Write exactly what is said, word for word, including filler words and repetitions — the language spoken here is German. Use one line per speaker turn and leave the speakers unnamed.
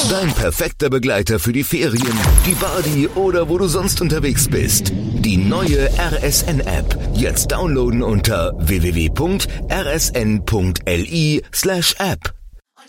Dein perfekter Begleiter für die Ferien, die Party oder wo du sonst unterwegs bist. Die neue R S N-App. Jetzt downloaden unter w w w punkt r s n punkt l i slash app.